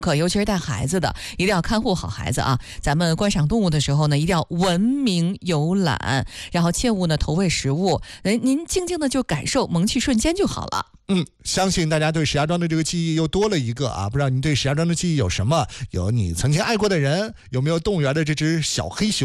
尤其是带孩子的，一定要看护好孩子啊！咱们观赏动物的时候呢，一定要文明游览，然后切勿呢投喂食物。您静静的就感受萌趣瞬间就好了。 相信大家对石家庄的这个记忆又多了一个啊！不知道您对石家庄的记忆有什么？有你曾经爱过的人？有没有动物园的这只小黑熊？